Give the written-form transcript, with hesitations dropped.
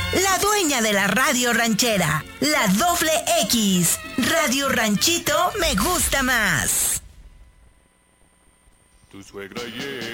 la dueña de la radio ranchera, la doble X, Radio Ranchito Me Gusta Más. Tu suegra